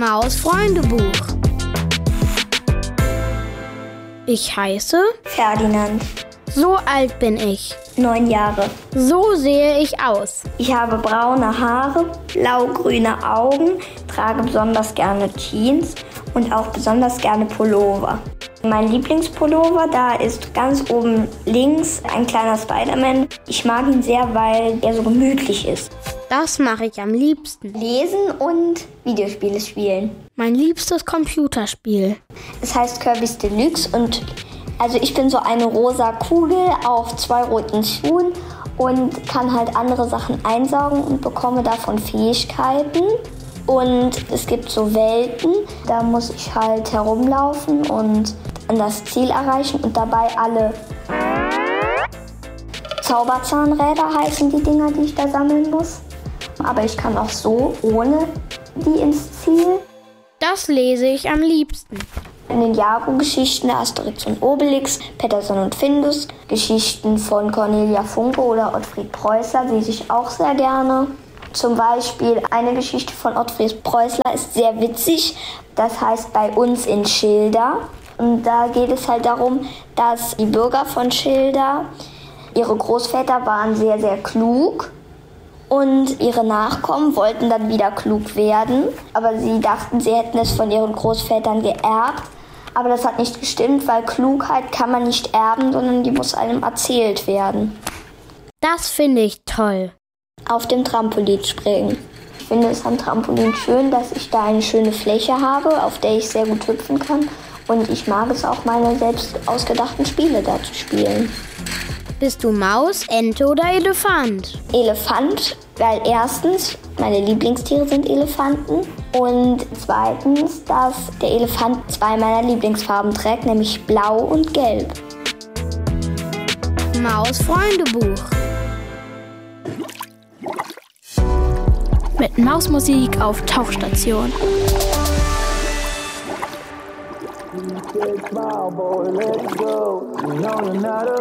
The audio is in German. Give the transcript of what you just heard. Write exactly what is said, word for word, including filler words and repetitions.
Maus-Freunde-Buch. Ich heiße Ferdinand. So alt bin ich. Neun Jahre. So sehe ich aus. Ich habe braune Haare, blau-grüne Augen, trage besonders gerne Jeans und auch besonders gerne Pullover. Mein Lieblingspullover, da ist ganz oben links ein kleiner Spider-Man. Ich mag ihn sehr, weil er so gemütlich ist. Das mache ich am liebsten. Lesen und Videospiele spielen. Mein liebstes Computerspiel. Es heißt Kirby's Deluxe und also ich bin so eine rosa Kugel auf zwei roten Schuhen und kann halt andere Sachen einsaugen und bekomme davon Fähigkeiten. Und es gibt so Welten, da muss ich halt herumlaufen und an das Ziel erreichen und dabei alle Zauberzahnräder heißen die Dinger, die ich da sammeln muss. Aber ich kann auch so ohne die ins Ziel. Das lese ich am liebsten. In den Jago-Geschichten der Asterix und Obelix, Petterson und Findus, Geschichten von Cornelia Funke oder Ottfried Preußler lese ich auch sehr gerne. Zum Beispiel eine Geschichte von Ottfried Preußler ist sehr witzig. Das heißt bei uns in Schilda. Und da geht es halt darum, dass die Bürger von Schilda, ihre Großväter waren sehr, sehr klug. Und ihre Nachkommen wollten dann wieder klug werden. Aber sie dachten, sie hätten es von ihren Großvätern geerbt. Aber das hat nicht gestimmt, weil Klugheit kann man nicht erben, sondern die muss einem erzählt werden. Das finde ich toll. Auf dem Trampolin springen. Ich finde es am Trampolin schön, dass ich da eine schöne Fläche habe, auf der ich sehr gut hüpfen kann. Und ich mag es auch, meine selbst ausgedachten Spiele da zu spielen. Bist du Maus, Ente oder Elefant? Elefant, weil erstens meine Lieblingstiere sind Elefanten und zweitens, dass der Elefant zwei meiner Lieblingsfarben trägt, nämlich blau und gelb. Maus-Freunde-Buch. Mit Mausmusik auf Tauchstation. Smile, boy, let's go. You know you're not